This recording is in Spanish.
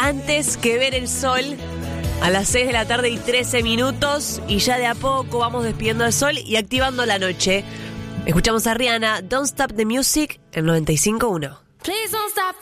antes que ver el sol. A las 6 de la tarde y 13 minutos. Y ya de a poco vamos despidiendo el sol y activando la noche. Escuchamos a Rihanna, Don't Stop the Music, en 95.1.